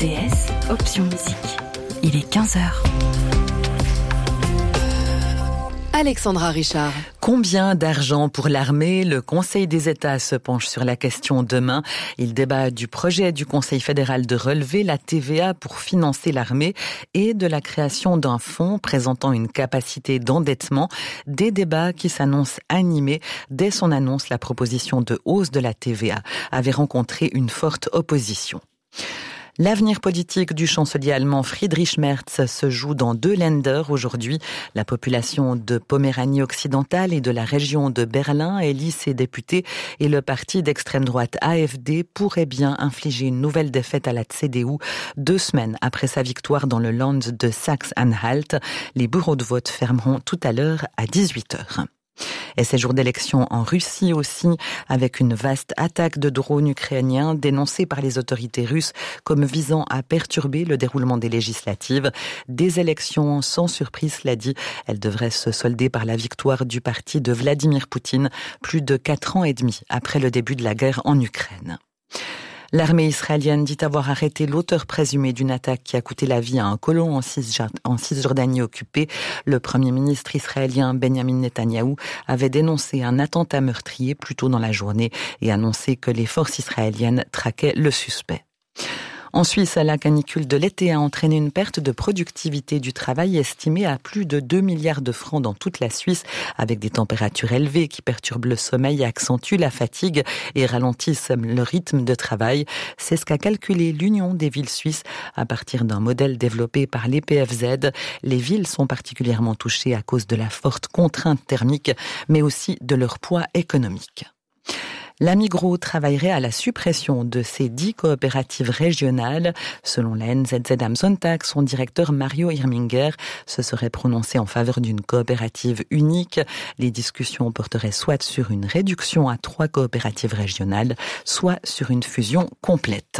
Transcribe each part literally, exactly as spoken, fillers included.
T S, option musique. Il est quinze heures. Alexandra Richard. Combien d'argent pour l'armée? Le Conseil des États se penche sur la question demain. Il débat du projet du Conseil fédéral de relever la T V A pour financer l'armée et de la création d'un fonds présentant une capacité d'endettement. Des débats qui s'annoncent animés. Dès son annonce, la proposition de hausse de la T V A avait rencontré une forte opposition. L'avenir politique du chancelier allemand Friedrich Merz se joue dans deux Länder aujourd'hui. La population de Poméranie occidentale et de la région de Berlin élit ses députés et le parti d'extrême droite A F D pourrait bien infliger une nouvelle défaite à la C D U deux semaines après sa victoire dans le Land de Saxe-Anhalt. Les bureaux de vote fermeront tout à l'heure à dix-huit heures. Et ces jours d'élection en Russie aussi, avec une vaste attaque de drones ukrainiens dénoncée par les autorités russes comme visant à perturber le déroulement des législatives. Des élections sans surprise, cela dit, elles devraient se solder par la victoire du parti de Vladimir Poutine, plus de quatre ans et demi après le début de la guerre en Ukraine. L'armée israélienne dit avoir arrêté l'auteur présumé d'une attaque qui a coûté la vie à un colon en Cisjordanie occupée. Le premier ministre israélien Benjamin Netanyahou avait dénoncé un attentat meurtrier plus tôt dans la journée et annoncé que les forces israéliennes traquaient le suspect. En Suisse, la canicule de l'été a entraîné une perte de productivité du travail estimée à plus de deux milliards de francs dans toute la Suisse, avec des températures élevées qui perturbent le sommeil, accentuent la fatigue et ralentissent le rythme de travail. C'est ce qu'a calculé l'Union des villes suisses à partir d'un modèle développé par l'E P F Z. Les villes sont particulièrement touchées à cause de la forte contrainte thermique, mais aussi de leur poids économique. La Migros travaillerait à la suppression de ces dix coopératives régionales. Selon la N Z Z am Sonntag, son directeur Mario Irminger se serait prononcé en faveur d'une coopérative unique. Les discussions porteraient soit sur une réduction à trois coopératives régionales, soit sur une fusion complète.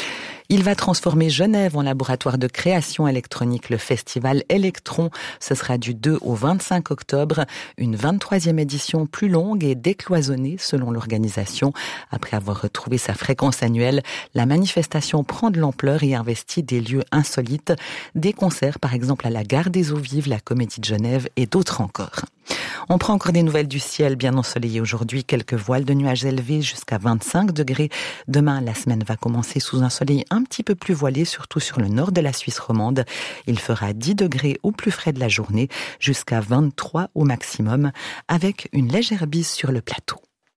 Il va transformer Genève en laboratoire de création électronique. Le festival Electron, ce sera du deux au vingt-cinq octobre. Une vingt-troisième édition plus longue et décloisonnée selon l'organisation. Après avoir retrouvé sa fréquence annuelle, la manifestation prend de l'ampleur et investit des lieux insolites. Des concerts par exemple à la Gare des Eaux Vives, la Comédie de Genève et d'autres encore. On prend encore des nouvelles du ciel bien ensoleillé aujourd'hui. Quelques voiles de nuages élevés jusqu'à vingt-cinq degrés. Demain, la semaine va commencer sous un soleil un petit peu plus voilé, surtout sur le nord de la Suisse romande. Il fera dix degrés au plus frais de la journée, jusqu'à vingt-trois au maximum, avec une légère bise sur le plateau.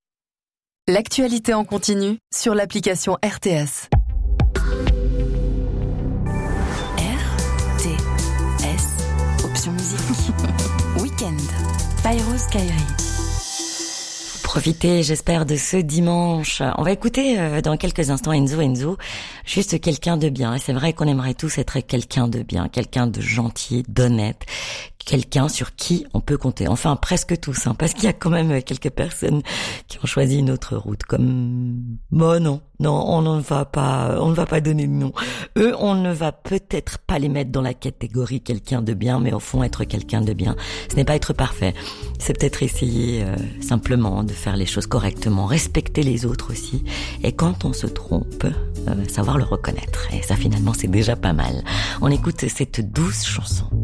L'actualité en continu sur l'application R T S. R T S, option musique. Week-end. Pyros Kairi. Profitez, j'espère, de ce dimanche. On va écouter euh, dans quelques instants Enzo Enzo, juste quelqu'un de bien. Et c'est vrai qu'on aimerait tous être quelqu'un de bien, quelqu'un de gentil, d'honnête, quelqu'un sur qui on peut compter. Enfin, presque tous, hein, parce qu'il y a quand même quelques personnes qui ont choisi une autre route, comme... Bon, non, non, on ne va pas, on ne va pas donner de nom. Eux, on ne va peut-être pas les mettre dans la catégorie quelqu'un de bien, mais au fond, être quelqu'un de bien, ce n'est pas être parfait. C'est peut-être essayer euh, simplement de faire les choses correctement, respecter les autres aussi. Et quand on se trompe, euh, savoir le reconnaître. Et ça, finalement, c'est déjà pas mal. On écoute cette douce chanson.